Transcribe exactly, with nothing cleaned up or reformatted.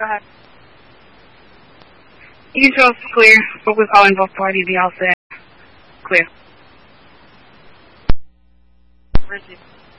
Go ahead. You can tell us clear. Spoke with all involved parties. They all said clear. Richie.